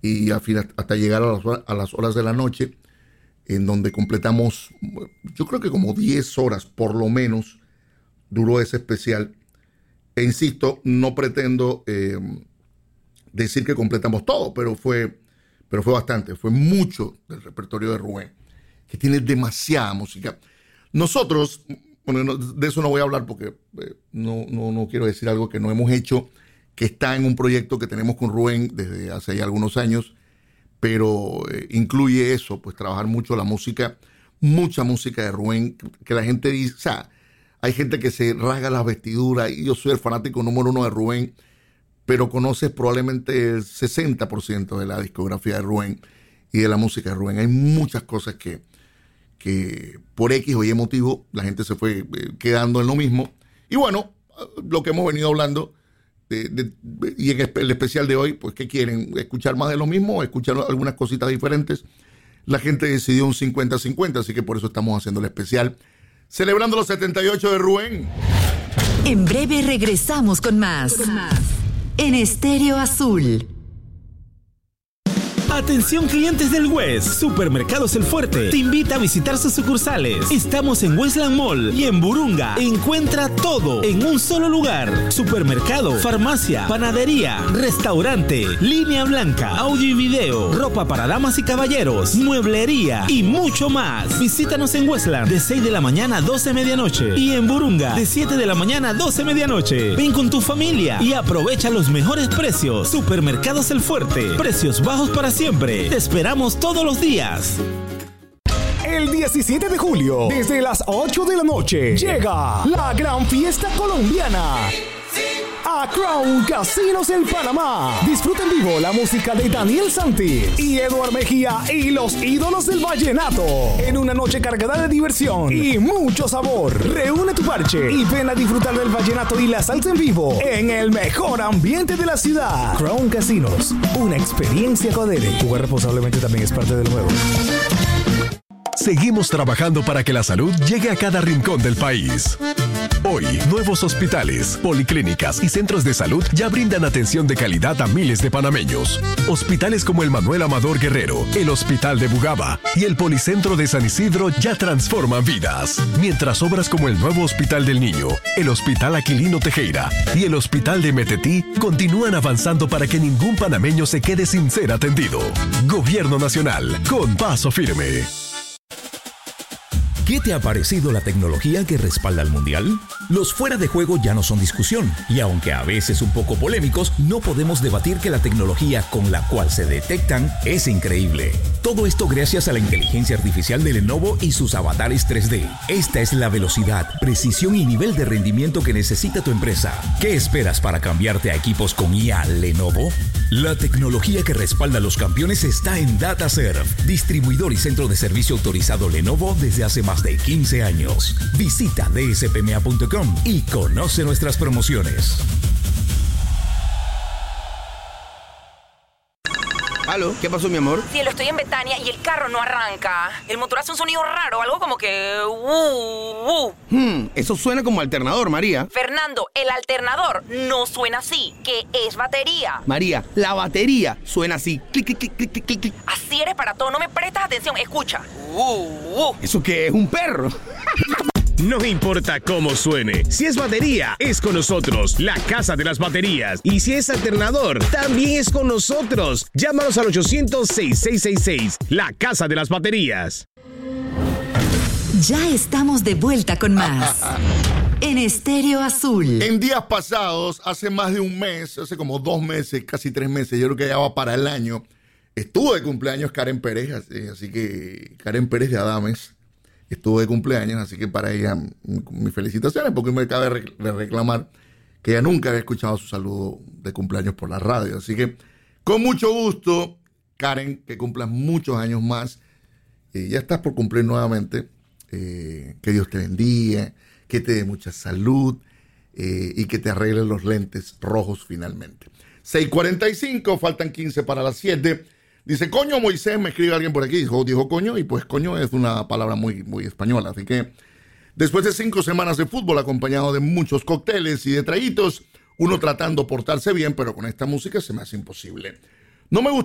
y al final hasta llegar a las horas de la noche, en donde completamos, yo creo que como 10 horas por lo menos duró ese especial. E insisto, no pretendo decir que completamos todo, pero fue bastante, fue mucho del repertorio de Rubén, que tiene demasiada música. Nosotros, bueno, de eso no voy a hablar porque no quiero decir algo que no hemos hecho, que está en un proyecto que tenemos con Rubén desde hace ya algunos años, pero incluye eso, pues trabajar mucho la música, mucha música de Rubén, que la gente dice, o sea, hay gente que se rasga las vestiduras, y yo soy el fanático número 1 de Rubén, pero conoces probablemente el 60% de la discografía de Rubén y de la música de Rubén. Hay muchas cosas que por X o Y motivo la gente se fue quedando en lo mismo. Y bueno, lo que hemos venido hablando, y en el especial de hoy, pues ¿qué quieren? ¿Escuchar más de lo mismo o escuchar algunas cositas diferentes? La gente decidió un 50-50, así que por eso estamos haciendo el especial celebrando los 78 de Rubén. En breve regresamos con más. En Estéreo Azul. Atención clientes del West, Supermercados El Fuerte te invita a visitar sus sucursales. Estamos en Westland Mall y en Burunga. Encuentra todo en un solo lugar. Supermercado, farmacia, panadería, restaurante, línea blanca, audio y video, ropa para damas y caballeros, mueblería y mucho más. Visítanos en Westland de 6 de la mañana a 12 de medianoche y en Burunga de 7 de la mañana a 12 de medianoche. Ven con tu familia y aprovecha los mejores precios. Supermercados El Fuerte, precios bajos para siempre. Te esperamos todos los días. El 17 de julio, desde las 8 de la noche, llega la gran fiesta colombiana a Crown Casinos en Panamá. Disfruta en vivo la música de Daniel Santis y Eduard Mejía y los ídolos del vallenato en una noche cargada de diversión y mucho sabor. Reúne tu parche y ven a disfrutar del vallenato y la salsa en vivo en el mejor ambiente de la ciudad. Crown Casinos, una experiencia codere. Jugar responsablemente también es parte del juego. Seguimos trabajando para que la salud llegue a cada rincón del país. Hoy, nuevos hospitales, policlínicas y centros de salud ya brindan atención de calidad a miles de panameños. Hospitales como el Manuel Amador Guerrero, el Hospital de Bugaba y el Policentro de San Isidro ya transforman vidas. Mientras obras como el nuevo Hospital del Niño, el Hospital Aquilino Tejera y el Hospital de Metetí continúan avanzando para que ningún panameño se quede sin ser atendido. Gobierno Nacional, con paso firme. ¿Qué te ha parecido la tecnología que respalda al Mundial? Los fuera de juego ya no son discusión, y aunque a veces un poco polémicos, no podemos debatir que la tecnología con la cual se detectan es increíble. Todo esto gracias a la inteligencia artificial de Lenovo y sus avatares 3D. Esta es la velocidad, precisión y nivel de rendimiento que necesita tu empresa. ¿Qué esperas para cambiarte a equipos con IA Lenovo? La tecnología que respalda a los campeones está en DataServe, distribuidor y centro de servicio autorizado Lenovo desde hace más de 15 años. Visita dspma.com y conoce nuestras promociones. ¿Aló? ¿Qué pasó, mi amor? Cielo, estoy en Betania y el carro no arranca. El motor hace un sonido raro, algo como que... Eso suena como alternador, María. Fernando, el alternador no suena así, que es batería. María, la batería suena así. Clic, clic, clic, clic, clic, clic. Así eres para todo, no me prestas atención. Escucha. ¿Eso qué es? ¿Un perro? No importa cómo suene, si es batería, es con nosotros, la Casa de las Baterías. Y si es alternador, también es con nosotros. Llámanos al 800-6666, la Casa de las Baterías. Ya estamos de vuelta con más. En Estéreo Azul. En días pasados, hace más de un mes, hace como 2 meses, casi 3 meses, yo creo que ya va para el año, estuvo de cumpleaños Karen Pérez, así que Karen Pérez de Adames. Estuvo de cumpleaños, así que para ella mis felicitaciones, porque me acaba de reclamar que ella nunca había escuchado su saludo de cumpleaños por la radio. Así que con mucho gusto, Karen, que cumplas muchos años más. Ya estás por cumplir nuevamente. Que Dios te bendiga, que te dé mucha salud y que te arregle los lentes rojos finalmente. 6:45, faltan 15 para las 7. Dice, coño, Moisés, me escribe alguien por aquí. Dijo coño, y pues coño es una palabra muy, muy española. Así que después de 5 semanas de fútbol, acompañado de muchos cócteles y de traguitos, uno tratando de portarse bien, pero con esta música se me hace imposible. No me gusta